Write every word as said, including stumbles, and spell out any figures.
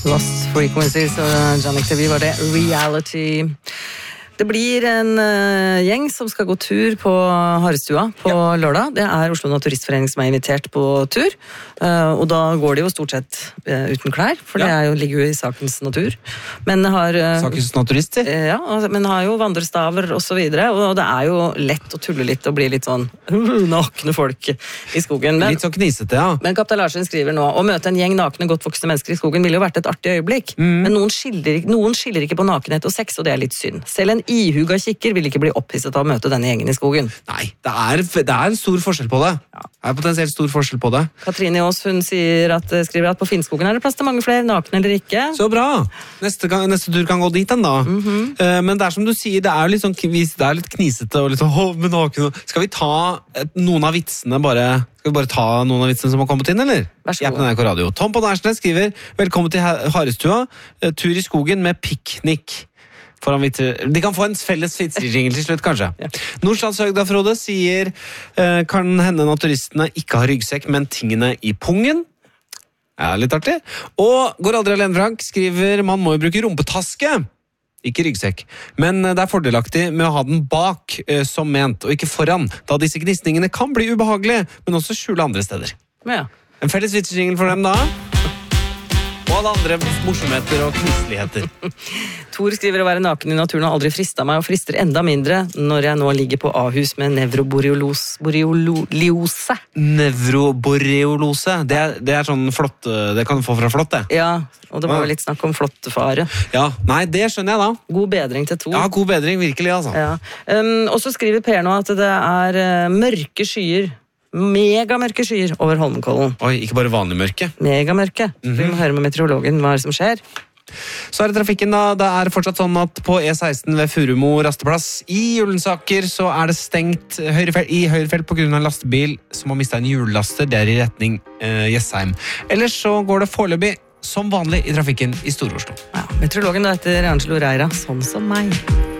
Lost Frequencies og Janik T V var det Reality. Det blir en uh, gjeng som skal gå tur på Harestua på ja. lørdag. Det er Oslo Naturistforening som er invitert på tur. Uh, og da går de jo stort sett uh, uten klær, for ja. det er jo, ligger jo i sakens natur. Men har... Uh, sakens naturister? Uh, ja, men har jo vandrestaver og så videre. Og det er jo lett å tulle litt og bli litt sånn uh, nakne folk i skogen. Men, litt så knisete, ja. Men Kaptein Larsen skriver nå, å møte en gjeng nakne, godt voksne mennesker i skogen ville jo vært et artig øyeblikk. Mm. Men noen skiller, noen skiller ikke på nakenhet og sex, og det er litt synd. Selv en ihuga kikker vil ikke bli opphisset av å møte denne gjengen i skogen. Nei, det er, det er en stor forskjell på det. Ja. Det er potensielt stor forskjell på det. Katrine Aas, hun sier at, skriver at på Finnskogen er det plass til mange flere, nakne eller ikke. Så bra! Neste, gang, neste tur kan gå dit den da. Mm-hmm. Uh, men det er som du sier, det er jo litt sånn, det er litt knisete og litt sånn, oh, men nakne. Skal vi ta et, noen av vitsene bare... Skal vi bare ta noen av vitsene som har kommet inn, eller? Vær så god. Jeg på N R K Radio. Tom på Nærsnes skriver, velkommen til Harestua, tur i skogen med piknik. De kan få en felles vitsejingle til slutt, kanskje. Ja. Nordstadshøgda, Frode, sier uh, kan hende naturistene ikke har ryggsekk, men tingene i pungen. Ja, litt artig. Og Går aldri alene, Frank, skriver man må jo bruke rumpetaske. Ikke ryggsekk. Men det er fordelaktig med å ha den bak uh, som ment, og ikke foran, da disse gnisningene kan bli ubehagelige, men også skjule andre steder. Ja. En felles vitsejingle for dem da. Og alle andre morsomheter og knisligheter. Tor skriver å være naken i naturen har aldri fristet meg, og frister enda mindre når jeg nå ligger på Ahus med nevroboreolose. Nevroboreolose? Det er, det er sånn flott, det kan du få fra flott, det. Ja, og det var jo litt snakk om flottefare. Ja, nei, det skjønner jeg da. God bedring til Tor. Ja, god bedring, virkelig, altså. Ja. Um, og så skriver Per nå at det er uh, mørke skyer. Megamørke skyer over Holmenkollen. Oi, ikke bare vanlig mørke. Megamørke. Mm-hmm. Vi må høre med meteorologen hva er det som skjer. Så er det trafikken da. Det er fortsatt sånn at på E seksten ved Furumo rasteplass i Ullensaker så er det stengt høyrefelt, i høyrefelt på grunn av en lastebil som har mistet en hjullaster der i retning eh, Jessheim. Ellers så går det foreløpig som vanlig i trafikken i Stor-Oslo. Ja, meteorologen da heter Angelo Reira, sånn som meg.